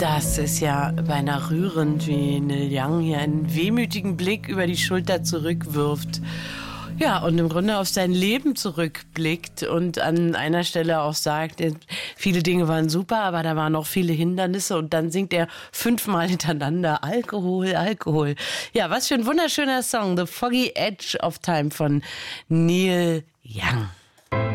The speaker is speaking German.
Das ist ja beinahe rührend, wie Neil Young hier einen wehmütigen Blick über die Schulter zurückwirft. Ja, und im Grunde auf sein Leben zurückblickt und an einer Stelle auch sagt, viele Dinge waren super, aber da waren noch viele Hindernisse. Und dann singt er 5-mal hintereinander Alkohol, Alkohol. Ja, was für ein wunderschöner Song. The Foggy Edge of Time von Neil Young.